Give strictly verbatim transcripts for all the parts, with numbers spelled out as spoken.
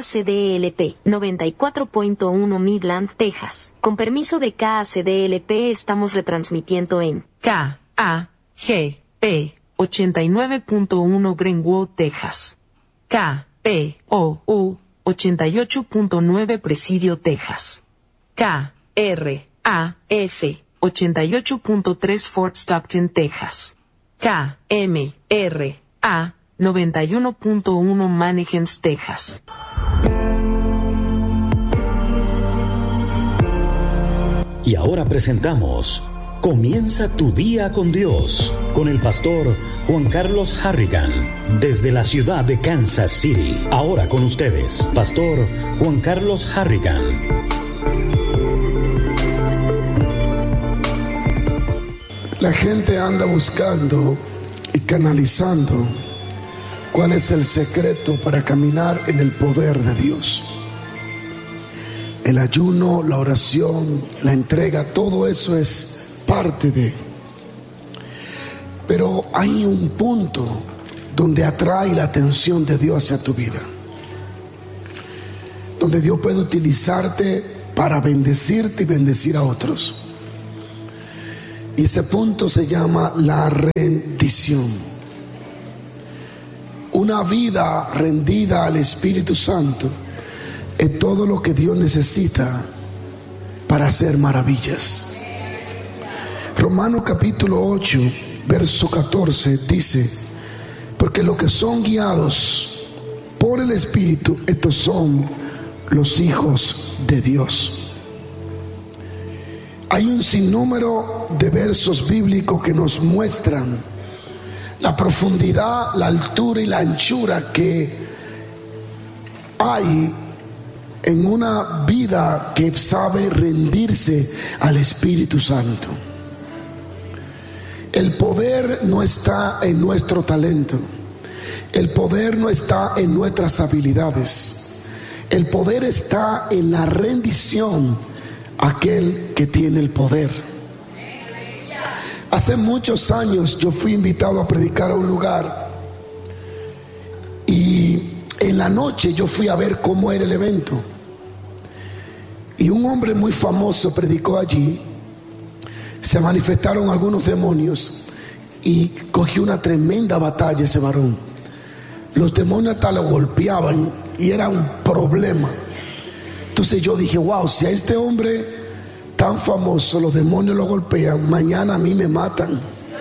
C D L P noventa y cuatro punto uno Midland, Texas. Con permiso de K A C D L P estamos retransmitiendo en K A G P ochenta y nueve punto uno Greenwood, Texas. K P O U ochenta y ocho punto nueve Presidio, Texas. K R A F ochenta y ocho punto tres Fort Stockton, Texas. K M R A noventa y uno punto uno Mannequins, Texas. Y ahora presentamos Comienza tu día con Dios, con el pastor Juan Carlos Harrigan, desde la ciudad de Kansas City. Ahora con ustedes, pastor Juan Carlos Harrigan. La gente anda buscando y canalizando cuál es el secreto para caminar en el poder de Dios. El ayuno, la oración, la entrega, todo eso es parte de. Pero hay un punto donde atrae la atención de Dios hacia tu vida, donde Dios puede utilizarte para bendecirte y bendecir a otros. Y ese punto se llama la rendición. Una vida rendida al Espíritu Santo es todo lo que Dios necesita para hacer maravillas. Romanos capítulo ocho, verso catorce dice: porque los que son guiados por el Espíritu, estos son los hijos de Dios. Hay un sinnúmero de versos bíblicos que nos muestran la profundidad, la altura y la anchura que hay en una vida que sabe rendirse al Espíritu Santo. El poder no está en nuestro talento. El poder no está en nuestras habilidades. El poder está en la rendición a aquel que tiene el poder. Hace muchos años yo fui invitado a predicar a un lugar y en la noche yo fui a ver cómo era el evento. Y un hombre muy famoso predicó allí. Se manifestaron algunos demonios y cogió una tremenda batalla ese varón. Los demonios hasta lo golpeaban y era un problema. Entonces yo dije, wow, si a este hombre tan famoso los demonios lo golpean, mañana a mí me matan.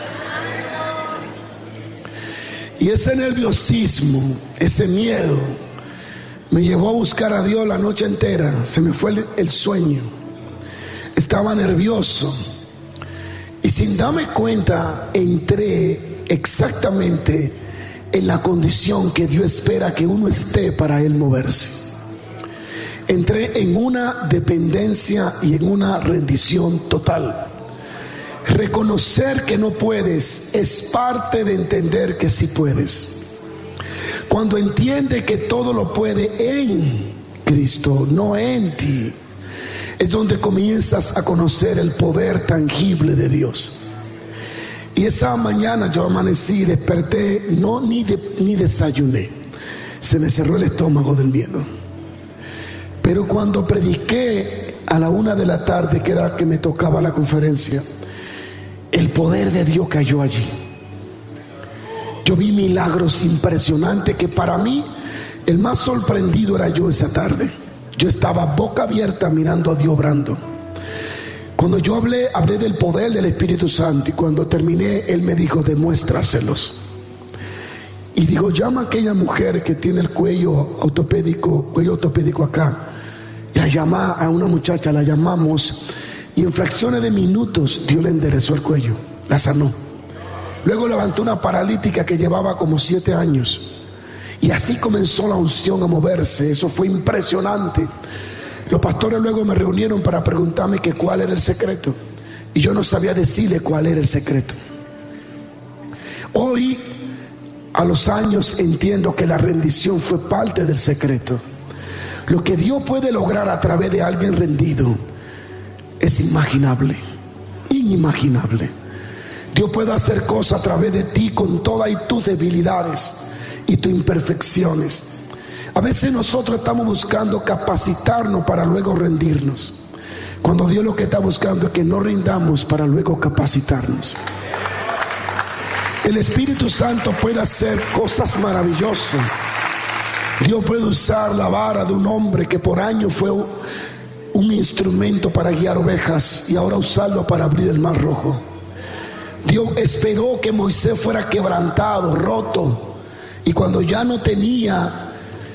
Y ese nerviosismo, ese miedo, me llevó a buscar a Dios la noche entera. Se me fue el, el sueño. Estaba nervioso. Y sin darme cuenta, entré exactamente en la condición que Dios espera que uno esté para Él moverse. Entré en una dependencia y en una rendición total. Reconocer que no puedes es parte de entender que sí puedes. Cuando entiende que todo lo puede en Cristo, no en ti, es donde comienzas a conocer el poder tangible de Dios. Y esa mañana yo amanecí, desperté, no ni, de, ni desayuné. Se me cerró el estómago del miedo. Pero cuando prediqué a la una de la tarde, que era que me tocaba la conferencia, el poder de Dios cayó allí. Yo vi milagros impresionantes que para mí el más sorprendido era yo esa tarde. Yo estaba boca abierta mirando a Dios obrando. Cuando yo hablé, hablé del poder del Espíritu Santo, y cuando terminé, Él me dijo, demuéstraselos. Y dijo, llama a aquella mujer que tiene el cuello ortopédico, cuello ortopédico acá. Y la llama a una muchacha, la llamamos, y en fracciones de minutos Dios le enderezó el cuello, la sanó. Luego levantó una paralítica que llevaba como siete años. Y así comenzó la unción a moverse. Eso fue impresionante. Los pastores luego me reunieron para preguntarme que cuál era el secreto. Y yo no sabía decirle cuál era el secreto. Hoy, a los años, entiendo que la rendición fue parte del secreto. Lo que Dios puede lograr a través de alguien rendido es inimaginable. Inimaginable. Dios puede hacer cosas a través de ti con todas tus debilidades y tus imperfecciones. A veces nosotros estamos buscando capacitarnos para luego rendirnos, cuando Dios lo que está buscando es que no rindamos para luego capacitarnos. El Espíritu Santo puede hacer cosas maravillosas. Dios puede usar la vara de un hombre que por años fue un instrumento para guiar ovejas y ahora usarlo para abrir el mar rojo. Dios esperó que Moisés fuera quebrantado, roto, y cuando ya no tenía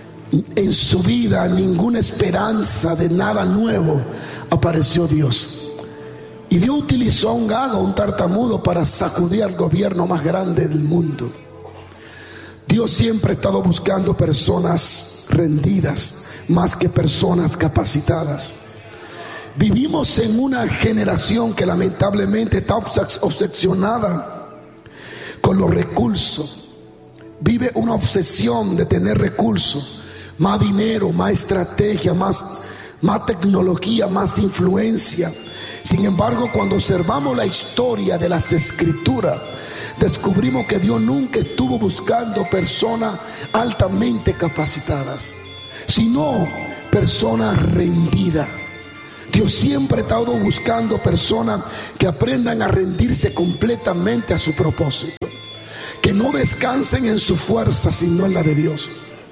en su vida ninguna esperanza de nada nuevo, apareció Dios. Y Dios utilizó a un gago, un tartamudo, para sacudir al gobierno más grande del mundo. Dios siempre ha estado buscando personas rendidas más que personas capacitadas. Vivimos en una generación que lamentablemente está obsesionada con los recursos. Vive una obsesión de tener recursos, más dinero, más estrategia, más, más tecnología, más influencia. Sin embargo, cuando observamos la historia de las Escrituras, descubrimos que Dios nunca estuvo buscando personas altamente capacitadas, sino personas rendidas. Dios siempre ha estado buscando personas que aprendan a rendirse completamente a su propósito, que no descansen en su fuerza sino en la de Dios,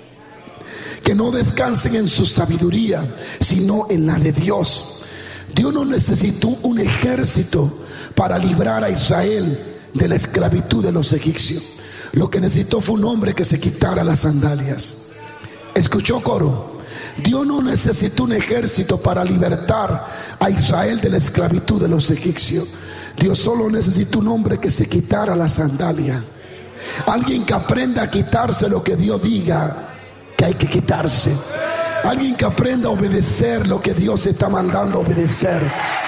que no descansen en su sabiduría sino en la de Dios. Dios no necesitó un ejército para librar a Israel de la esclavitud de los egipcios. Lo que necesitó fue un hombre que se quitara las sandalias. ¿Escuchó, coro? Dios no necesitó un ejército para libertar a Israel de la esclavitud de los egipcios. Dios solo necesitó un hombre que se quitara la sandalia. Alguien que aprenda a quitarse lo que Dios diga que hay que quitarse. Alguien que aprenda a obedecer lo que Dios está mandando a obedecer.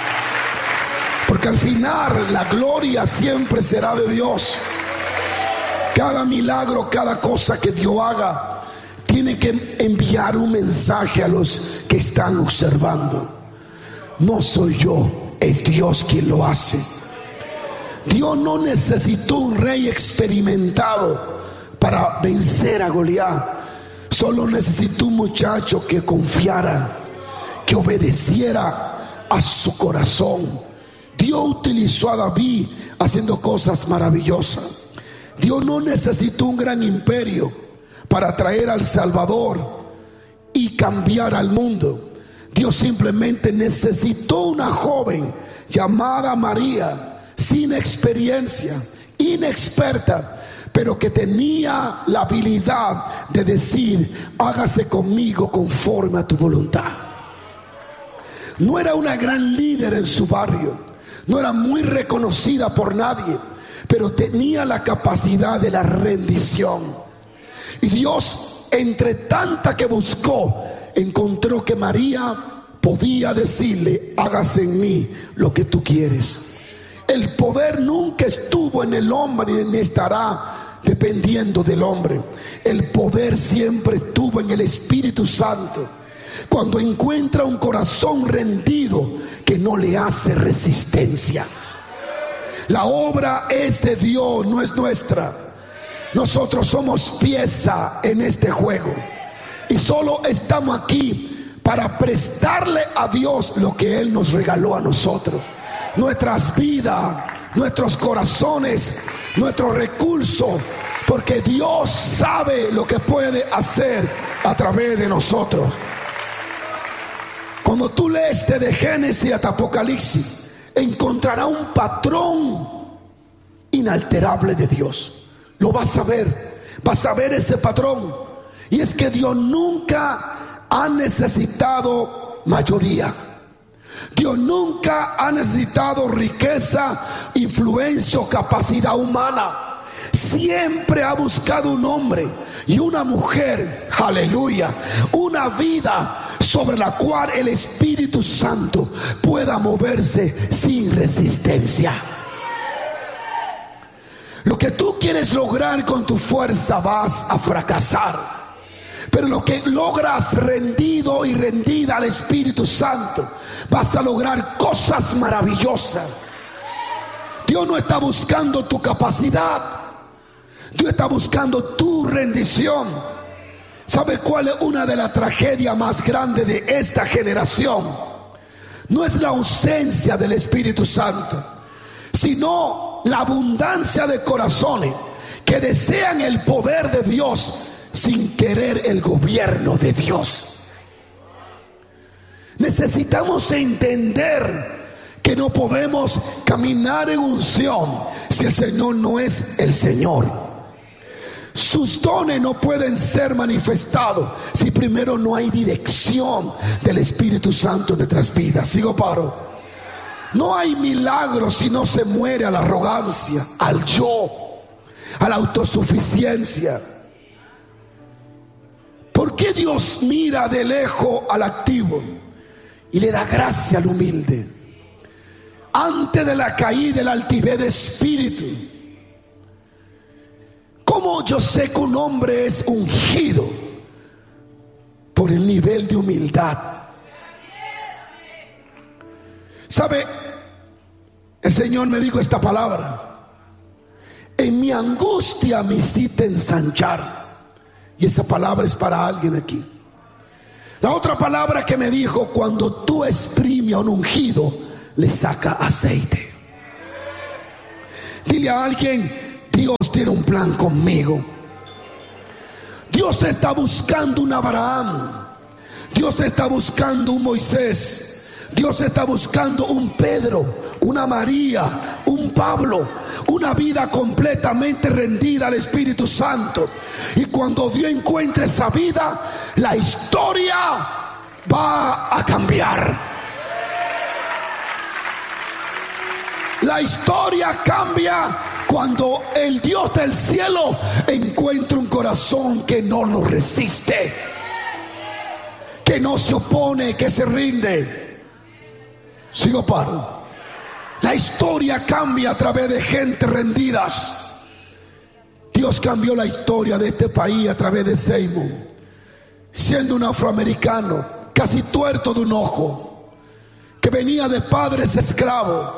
Porque al final la gloria siempre será de Dios. Cada milagro, cada cosa que Dios haga, tiene que enviar un mensaje a los que están observando. No soy yo, es Dios quien lo hace. Dios no necesitó un rey experimentado para vencer a Goliat. Solo necesitó un muchacho que confiara, que obedeciera a su corazón. Dios utilizó a David haciendo cosas maravillosas. Dios no necesitó un gran imperio para traer al Salvador y cambiar al mundo. Dios simplemente necesitó una joven llamada María, sin experiencia, inexperta, pero que tenía la habilidad de decir: hágase conmigo conforme a tu voluntad. No era una gran líder en su barrio, no era muy reconocida por nadie, pero tenía la capacidad de la rendición. Y Dios, entre tanta que buscó, encontró que María podía decirle: hágase en mí lo que tú quieres. El poder nunca estuvo en el hombre ni estará dependiendo del hombre. El poder siempre estuvo en el Espíritu Santo, cuando encuentra un corazón rendido que no le hace resistencia. La obra es de Dios, no es nuestra. Nosotros somos pieza en este juego y solo estamos aquí para prestarle a Dios lo que Él nos regaló a nosotros: nuestras vidas, nuestros corazones, nuestros recursos, porque Dios sabe lo que puede hacer a través de nosotros. Cuando tú lees desde Génesis hasta Apocalipsis, encontrarás un patrón inalterable de Dios. Lo vas a ver, vas a ver ese patrón. Y es que Dios nunca ha necesitado mayoría. Dios nunca ha necesitado riqueza, influencia o capacidad humana. Siempre ha buscado un hombre y una mujer, aleluya, una vida sobre la cual el Espíritu Santo pueda moverse sin resistencia. Lo que tú quieres lograr con tu fuerza vas a fracasar. Pero lo que logras rendido y rendida al Espíritu Santo, vas a lograr cosas maravillosas. Dios no está buscando tu capacidad, Dios está buscando tu rendición. ¿Sabe cuál es una de las tragedias más grandes de esta generación? No es la ausencia del Espíritu Santo, sino la abundancia de corazones que desean el poder de Dios sin querer el gobierno de Dios. Necesitamos entender que no podemos caminar en unción si el Señor no es el Señor. Sus dones no pueden ser manifestados si primero no hay dirección del Espíritu Santo en nuestras vidas. Sigo paro. No hay milagros si no se muere a la arrogancia, al yo, a la autosuficiencia. ¿Por qué Dios mira de lejos al activo y le da gracia al humilde? Antes de la caída, el altivez de espíritu. ¿Cómo yo sé que un hombre es ungido? Por el nivel de humildad. ¿Sabe? El Señor me dijo esta palabra: en mi angustia me hiciste ensanchar. Y esa palabra es para alguien aquí. La otra palabra que me dijo: cuando tú exprimes a un ungido, le saca aceite. Dile a alguien: Dios tiene un plan conmigo. Dios está buscando un Abraham. Dios está buscando un Moisés. Dios está buscando un Pedro, una María, un Pablo, una vida completamente rendida al Espíritu Santo. Y cuando Dios encuentre esa vida, la historia va a cambiar. La historia cambia cuando el Dios del cielo encuentra un corazón que no lo resiste, que no se opone, que se rinde. Sigo paro. La historia cambia a través de gente rendidas. Dios cambió la historia de este país a través de Seymour, siendo un afroamericano casi tuerto de un ojo, que venía de padres esclavos.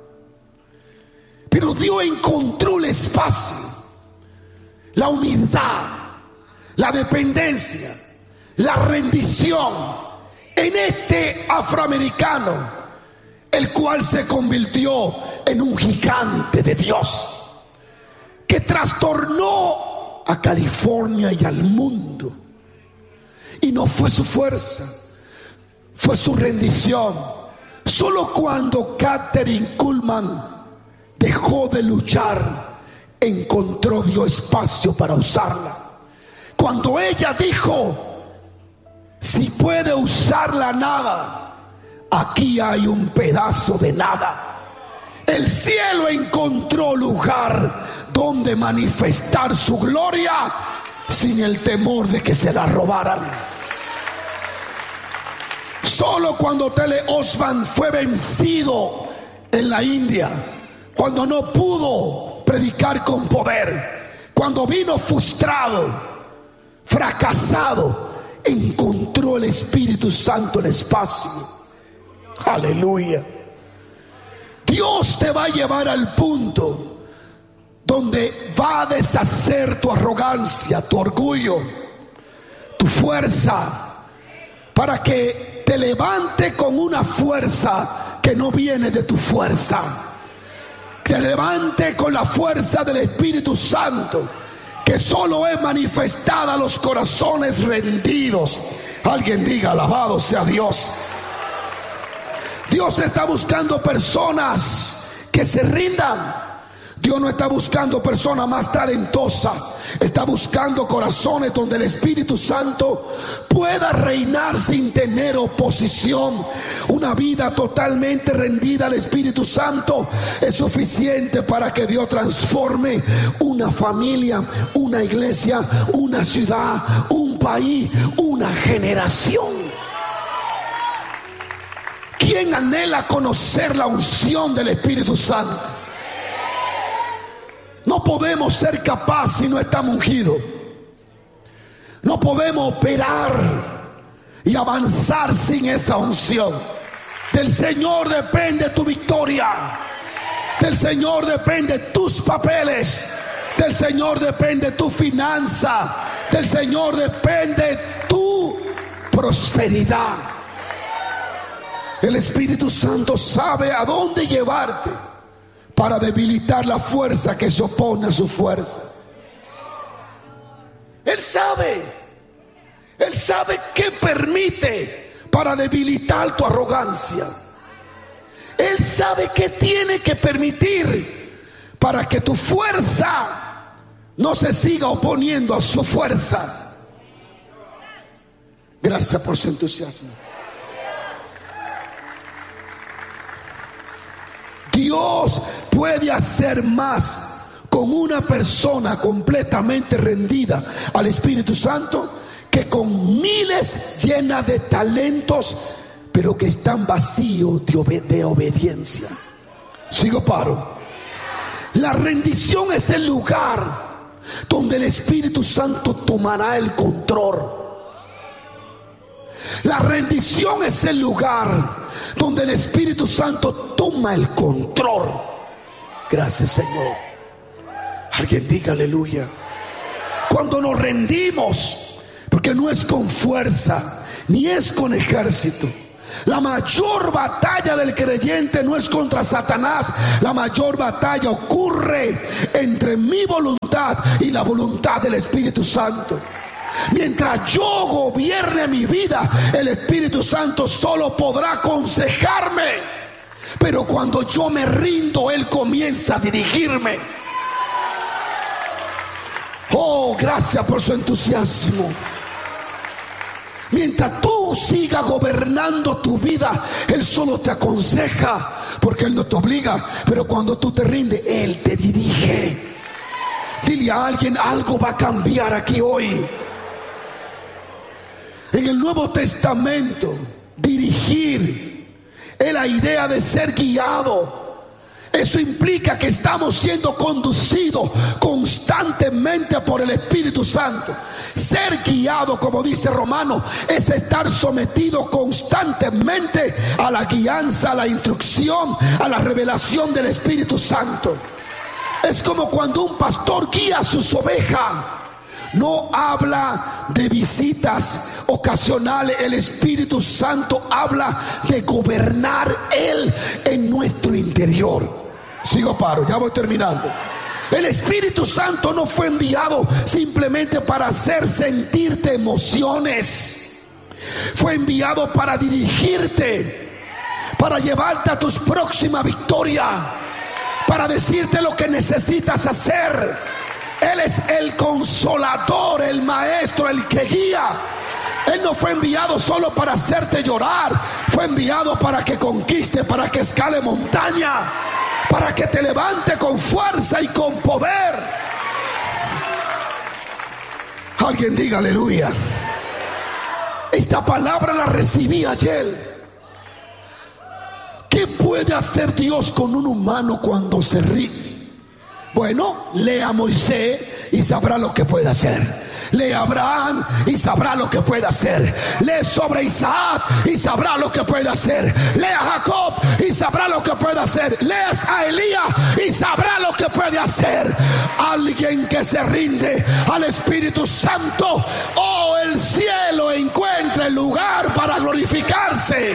Pero Dios encontró el espacio, la humildad, la dependencia, la rendición en este afroamericano, el cual se convirtió en un gigante de Dios, que trastornó a California y al mundo. Y no fue su fuerza, fue su rendición. Solo cuando Kathryn Kuhlman dejó de luchar, encontró Dios espacio para usarla. Cuando ella dijo: si puede usar la nada, aquí hay un pedazo de nada. El cielo encontró lugar donde manifestar su gloria sin el temor de que se la robaran. Solo cuando Tele Osman fue vencido en la India, cuando no pudo predicar con poder, cuando vino frustrado, fracasado, encontró el Espíritu Santo el espacio. Aleluya. Dios te va a llevar al punto donde va a deshacer tu arrogancia, tu orgullo, tu fuerza, para que te levante con una fuerza que no viene de tu fuerza. Te levante con la fuerza del Espíritu Santo, que solo es manifestada a los corazones rendidos. Alguien diga: alabado sea Dios. Dios está buscando personas que se rindan. Dios no está buscando personas más talentosas. Está buscando corazones donde el Espíritu Santo pueda reinar sin tener oposición. Una vida totalmente rendida al Espíritu Santo es suficiente para que Dios transforme una familia, una iglesia, una ciudad, un país, una generación. ¿Quién anhela conocer la unción del Espíritu Santo? No podemos ser capaces si no estamos ungidos. No podemos operar y avanzar sin esa unción. Del Señor depende tu victoria. Del Señor depende tus papeles. Del Señor depende tu finanza. Del Señor depende tu prosperidad. El Espíritu Santo sabe a dónde llevarte para debilitar la fuerza que se opone a su fuerza. Él sabe. Él sabe qué permite para debilitar tu arrogancia. Él sabe qué tiene que permitir para que tu fuerza no se siga oponiendo a su fuerza. Gracias por su entusiasmo. Dios puede hacer más con una persona completamente rendida al Espíritu Santo que con miles llenas de talentos, pero que están vacíos de, obed- de obediencia. Sigo paro. La rendición es el lugar donde el Espíritu Santo tomará el control. La rendición es el lugar donde el Espíritu Santo toma el control. Gracias, Señor. Alguien diga aleluya. Cuando nos rendimos, porque no es con fuerza ni es con ejército. La mayor batalla del creyente no es contra Satanás. La mayor batalla ocurre entre mi voluntad y la voluntad del Espíritu Santo. Mientras yo gobierne mi vida, el Espíritu Santo solo podrá aconsejarme, pero cuando yo me rindo, Él comienza a dirigirme. Oh, gracias por su entusiasmo. Mientras tú sigas gobernando tu vida, Él solo te aconseja, porque Él no te obliga. Pero cuando tú te rindes, Él te dirige. Dile a alguien: algo va a cambiar aquí hoy. En el Nuevo Testamento, dirigir es la idea de ser guiado. Eso implica que estamos siendo conducidos constantemente por el Espíritu Santo. Ser guiado, como dice Romano, es estar sometido constantemente a la guianza, a la instrucción, a la revelación del Espíritu Santo. Es como cuando un pastor guía a sus ovejas. No habla de visitas ocasionales. El Espíritu Santo habla de gobernar Él en nuestro interior. Sigo paro, ya voy terminando. El Espíritu Santo no fue enviado simplemente para hacer sentirte emociones. Fue enviado para dirigirte, para llevarte a tus próximas victorias, para decirte lo que necesitas hacer. Él es el consolador, el maestro, el que guía. Él no fue enviado solo para hacerte llorar. Fue enviado para que conquiste, para que escale montaña, para que te levante con fuerza y con poder. Alguien diga aleluya. Esta palabra la recibí ayer. ¿Qué puede hacer Dios con un humano cuando se ríe? Bueno, lea a Moisés y sabrá lo que puede hacer. Lee a Abraham y sabrá lo que puede hacer. Lee sobre Isaac y sabrá lo que puede hacer. Lee a Jacob y sabrá lo que puede hacer. Lees a Elías y sabrá lo que puede hacer. Alguien que se rinde al Espíritu Santo, oh, el cielo encuentra el lugar para glorificarse.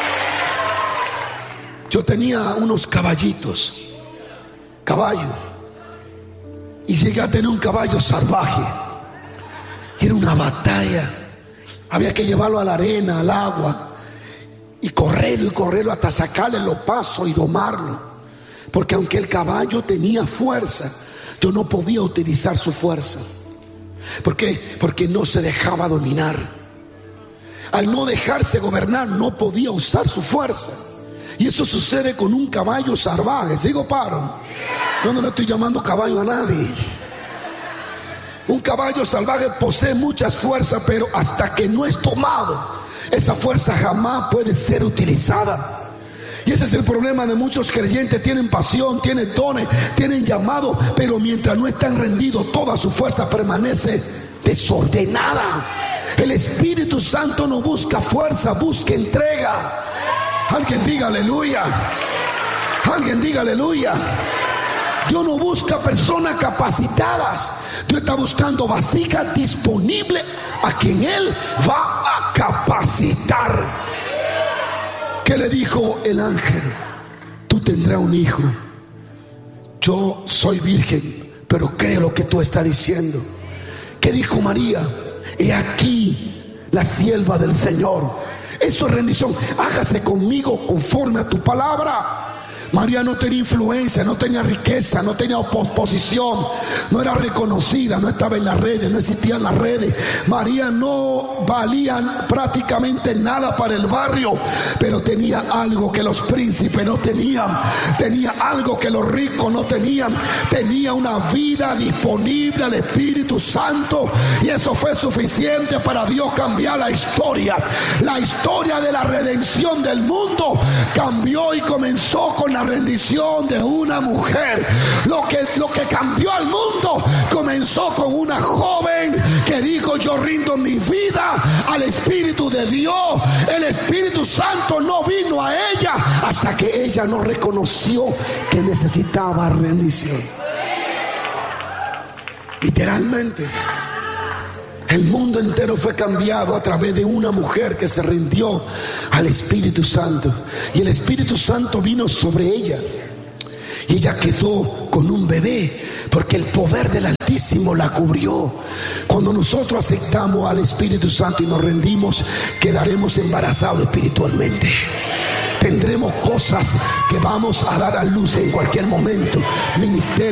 Yo tenía unos caballitos, caballos, y llegué a tener un caballo salvaje. Era una batalla. Había que llevarlo a la arena, al agua, y correrlo y correrlo hasta sacarle los pasos y domarlo. Porque aunque el caballo tenía fuerza, yo no podía utilizar su fuerza. ¿Por qué? Porque no se dejaba dominar. Al no dejarse gobernar, no podía usar su fuerza. Y eso sucede con un caballo salvaje. ¿Sigo paro? Yo no le estoy llamando caballo a nadie. Un caballo salvaje posee muchas fuerzas, pero hasta que no es tomado, esa fuerza jamás puede ser utilizada. Y ese es el problema de muchos creyentes. Tienen pasión, tienen dones, tienen llamado, pero mientras no están rendidos, toda su fuerza permanece desordenada. El Espíritu Santo no busca fuerza, busca entrega. Alguien diga aleluya. Alguien diga aleluya. Dios no busca personas capacitadas. Dios está buscando vasijas disponibles a quien Él va a capacitar. ¿Qué le dijo el ángel? Tú tendrás un hijo. Yo soy virgen, pero creo lo que tú estás diciendo. ¿Qué dijo María? He aquí la sierva del Señor. Eso es rendición. Hágase conmigo conforme a tu palabra. María no tenía influencia, no tenía riqueza, no tenía oposición, no era reconocida, no estaba en las redes, no existían las redes. María no valía prácticamente nada para el barrio, pero tenía algo que los príncipes no tenían, tenía algo que los ricos no tenían, tenía una vida disponible al Espíritu Santo, y eso fue suficiente para Dios cambiar la historia. La historia de la redención del mundo cambió y comenzó con la rendición de una mujer. Lo que, lo que cambió al mundo comenzó con una joven que dijo: yo rindo mi vida al Espíritu de Dios. El Espíritu Santo no vino a ella hasta que ella no reconoció que necesitaba rendición. Literalmente el mundo entero fue cambiado a través de una mujer que se rindió al Espíritu Santo. Y el Espíritu Santo vino sobre ella. Y ella quedó con un bebé, porque el poder del Altísimo la cubrió. Cuando nosotros aceptamos al Espíritu Santo y nos rendimos, quedaremos embarazados espiritualmente. Tendremos cosas que vamos a dar a luz en cualquier momento. Ministerio